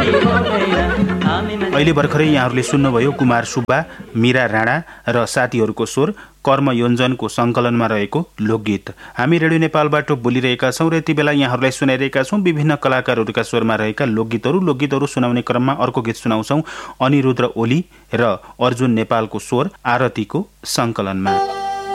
अहिले भर्खरै यहाँहरूले सुन्नुभयो कुमार सुब्बा, मीरा राणा र साथीहरूको स्वर कर्म योञ्जनको सङ्कलनमा रहेको लोकगीत। हामी रेडियो नेपालबाट बोलिरहेका छौँ र यति बेला यहाँहरूलाई सुनाइरहेका छौँ विभिन्न कलाकारहरूका स्वरमा रहेका लोकगीतहरू सुनाउने क्रममा अर्को गीत सुनाउँछौँ अनिरुद्ध ओली र अर्जुन नेपालको स्वर आरतीको सङ्कलनमा।